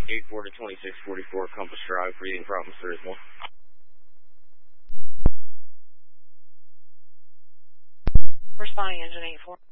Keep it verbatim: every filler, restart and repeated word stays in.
eight four to twenty-six forty-four Compass Drive, reading problems there is one. Responding engine eight four.